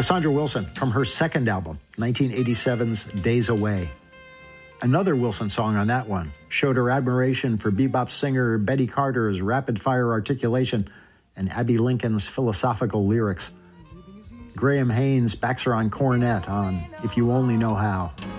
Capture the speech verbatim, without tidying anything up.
Cassandra Wilson from her second album, nineteen eighty-seven's Days Away. Another Wilson song on that one showed her admiration for bebop singer Betty Carter's rapid-fire articulation and Abby Lincoln's philosophical lyrics. Graham Haynes backs her on cornet on If You Only Know How.